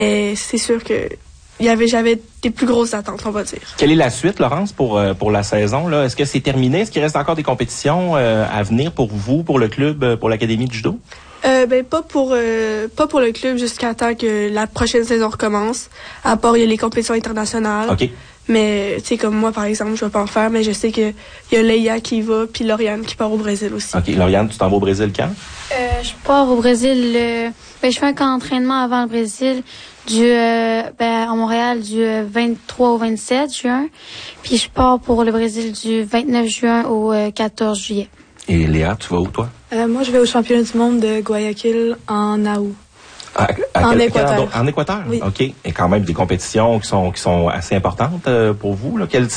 Et c'est sûr que j'avais des plus grosses attentes, on va dire. Quelle est la suite, Laurence, pour la saison, là? Est-ce que c'est terminé? Est-ce qu'il reste encore des compétitions à venir pour vous, pour le club, pour l'Académie de judo? Pas pour le club jusqu'à temps que la prochaine saison recommence. À part, il y a les compétitions internationales. OK. Mais, tu sais, comme moi, par exemple, je vais pas en faire, mais je sais qu'il y a Leia qui va, puis Lauriane qui part au Brésil aussi. OK. Lauriane, tu t'en vas au Brésil quand? Je pars au Brésil, je fais un camp d'entraînement avant le Brésil, à Montréal, du 23 au 27 juin. Puis je pars pour le Brésil du 29 juin au 14 juillet. Et Léa, tu vas où, toi? Moi, je vais au championnat du monde de Guayaquil en août. En Équateur. En Équateur? Oui. OK. Et quand même des compétitions qui sont assez importantes pour vous, là. Quelle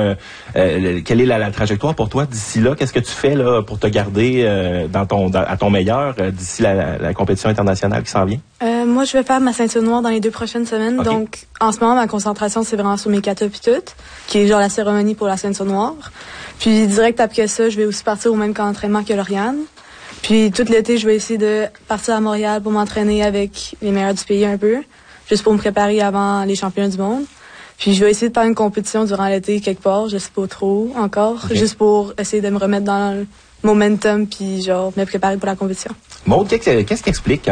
est la trajectoire pour toi d'ici là? Qu'est-ce que tu fais là pour te garder à ton meilleur d'ici la compétition internationale qui s'en vient? Moi, je vais faire ma ceinture noire dans les 2 prochaines semaines. Okay. Donc, en ce moment, ma concentration, c'est vraiment sur mes katas puis tout, qui est genre la cérémonie pour la ceinture noire. Puis, direct après ça, je vais aussi partir au même camp d'entraînement que Lauriane. Puis, tout l'été, je vais essayer de partir à Montréal pour m'entraîner avec les meilleurs du pays un peu, juste pour me préparer avant les championnats du monde. Puis, je vais essayer de faire une compétition durant l'été quelque part, je sais pas trop encore, okay. Juste pour essayer de me remettre dans le momentum puis genre me préparer pour la compétition. Maud, qu'est-ce qui explique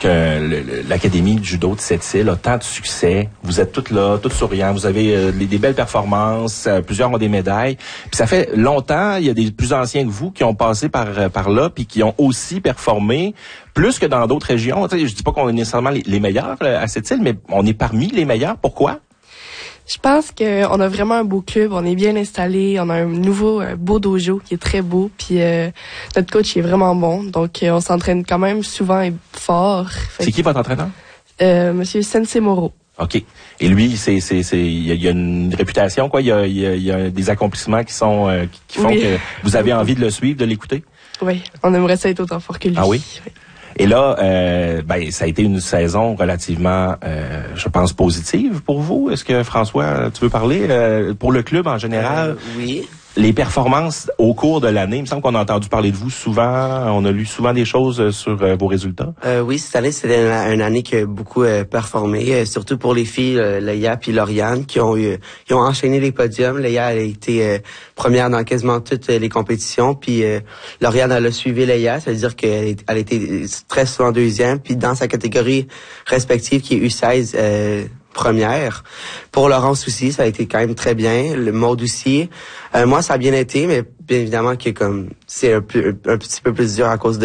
que l'Académie de judo de Sept-Îles a tant de succès? Vous êtes toutes là, toutes souriantes, vous avez des belles performances, plusieurs ont des médailles. Puis ça fait longtemps, il y a des plus anciens que vous qui ont passé par là puis qui ont aussi performé plus que dans d'autres régions. Tu sais, je dis pas qu'on est nécessairement les meilleurs à Sept-Îles, mais on est parmi les meilleurs. Pourquoi? Je pense qu'on a vraiment un beau club, on est bien installé, on a un nouveau beau dojo qui est très beau, puis notre coach est vraiment bon, donc on s'entraîne quand même souvent et fort. C'est qui votre entraîneur? Monsieur Sensei Moro. OK. Et lui, il y a une réputation, quoi. Il y a des accomplissements qui font que vous avez envie de le suivre, de l'écouter? Oui, on aimerait ça être autant fort que lui. Ah oui? Et là, ça a été une saison relativement, je pense, positive pour vous. Est-ce que, François, tu veux parler pour le club en général? Oui. Les performances au cours de l'année, il me semble qu'on a entendu parler de vous souvent, on a lu souvent des choses sur vos résultats. Oui, cette année, c'était une année qui a beaucoup performé, surtout pour les filles, Leia puis Lauriane, qui ont enchaîné les podiums. Leia, elle a été première dans quasiment toutes les compétitions, puis Lauriane, elle a suivi Leia, ça veut dire qu'elle était très souvent deuxième, puis dans sa catégorie respective, qui est U16, première. Pour Laurence aussi, ça a été quand même très bien. Le Maud aussi. Moi, ça a bien été, mais bien évidemment que comme c'est un petit peu plus dur à cause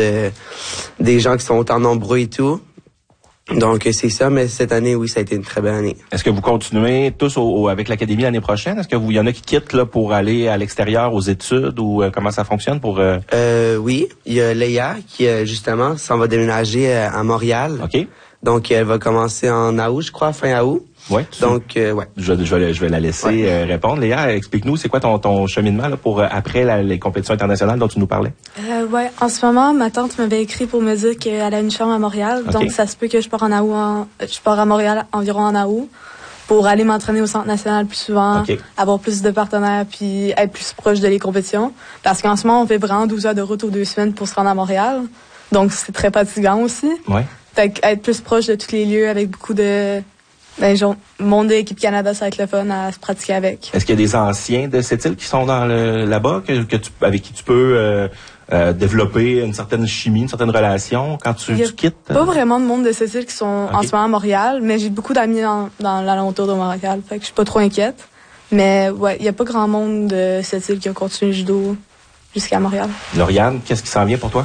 des gens qui sont autant nombreux et tout. Donc c'est ça, mais cette année, oui, ça a été une très belle année. Est-ce que vous continuez tous avec l'Académie l'année prochaine? Est-ce que il y en a qui quittent là pour aller à l'extérieur aux études ou comment ça fonctionne pour Oui, il y a Leia qui justement s'en va déménager à Montréal. OK. Donc, elle va commencer en août, je crois, fin août. Ouais. Donc, ouais. Je vais la laisser répondre. Léa, explique-nous, c'est quoi ton cheminement là pour après les compétitions internationales dont tu nous parlais? Ouais, en ce moment, ma tante m'avait écrit pour me dire qu'elle a une chambre à Montréal. Okay. Donc, ça se peut que je pars je pars à Montréal environ en août pour aller m'entraîner au Centre national plus souvent, avoir plus de partenaires puis être plus proche de les compétitions. Parce qu'en ce moment, on fait vraiment 12 heures de route aux 2 semaines pour se rendre à Montréal. Donc, c'est très fatigant aussi. Ouais. Fait être plus proche de tous les lieux avec beaucoup de genre monde de l'équipe Canada, ça va être le fun à se pratiquer avec. Est-ce qu'il y a des anciens de cette île qui sont là-bas avec qui tu peux développer une certaine chimie, une certaine relation quand tu quittes? Pas vraiment de monde de cette île qui sont en ce moment à Montréal, mais j'ai beaucoup d'amis dans l'alentour de Montréal, fait que je suis pas trop inquiète. Mais ouais, il y a pas grand monde de cette île qui a continué le judo jusqu'à Montréal. Lauriane, qu'est-ce qui s'en vient pour toi?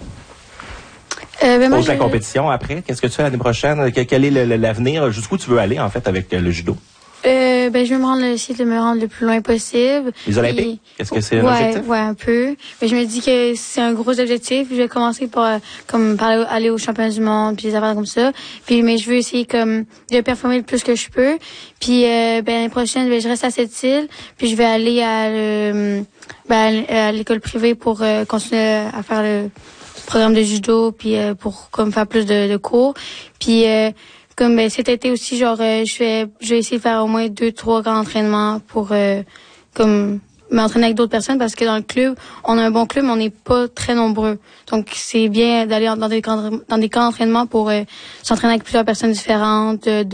La compétition après, qu'est-ce que tu fais l'année prochaine? Quel est l'avenir? Jusqu'où tu veux aller, en fait, avec le judo? Je vais essayer de me rendre le plus loin possible. Les Olympiques? Qu'est-ce que c'est l'objectif? Ouais, un peu. Mais je me dis que c'est un gros objectif. Je vais commencer par aller au championnat du monde, puis des affaires comme ça. Mais je veux essayer de performer le plus que je peux. Puis l'année prochaine, je reste à cette île, puis je vais aller à l'école privée pour continuer à faire le programme de judo, puis pour faire plus de cours. Puis cet été aussi, je vais essayer de faire au moins 2-3 grands entraînements pour m'entraîner avec d'autres personnes, parce que dans le club, on a un bon club, mais on n'est pas très nombreux. Donc c'est bien d'aller dans des camps d'entraînement pour s'entraîner avec plusieurs personnes différentes,